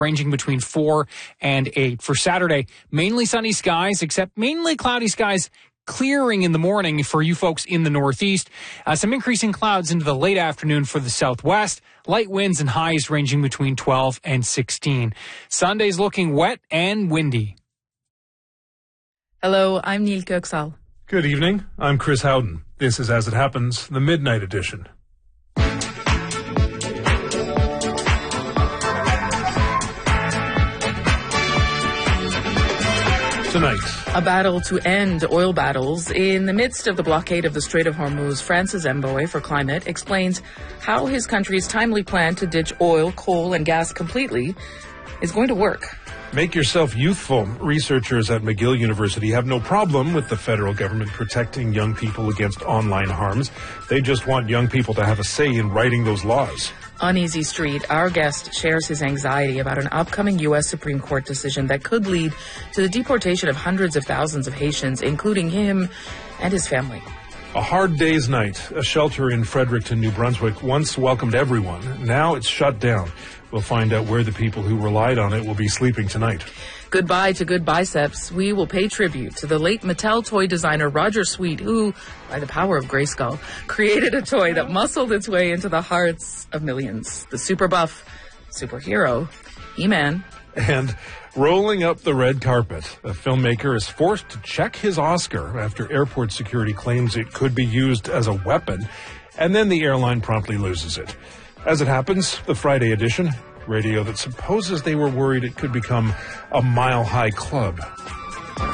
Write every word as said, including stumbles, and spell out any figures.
ranging between four and eight. For Saturday, mainly sunny skies, except mainly cloudy skies clearing in the morning for you folks in the northeast. Uh, some increasing clouds into the late afternoon for the southwest. Light winds and highs ranging between twelve and sixteen. Sunday's looking wet and windy. Hello, I'm Neil Köksal. Good evening. I'm Chris Howden. This is As It Happens, the Midnight Edition. Tonight, a battle to end oil battles. In the midst of the blockade of the Strait of Hormuz, France's envoy for climate explains how his country's timely plan to ditch oil, coal, and gas completely is going to work. Make yourself youthful. Researchers at McGill University have no problem with the federal government protecting young people against online harms. They just want young people to have a say in writing those laws. On Easy Street, our guest shares his anxiety about an upcoming U S Supreme Court decision that could lead to the deportation of hundreds of thousands of Haitians, including him and his family. A hard day's night. A shelter in Fredericton, New Brunswick once welcomed everyone. Now it's shut down. We'll find out where the people who relied on it will be sleeping tonight. Goodbye to good biceps. We will pay tribute to the late Mattel toy designer Roger Sweet, who, by the power of Grayskull, created a toy that muscled its way into the hearts of millions. The super buff superhero, He-Man. And rolling up the red carpet, a filmmaker is forced to check his Oscar after airport security claims it could be used as a weapon, and then the airline promptly loses it. As It Happens, the Friday edition, radio that supposes they were worried it could become a mile-high club.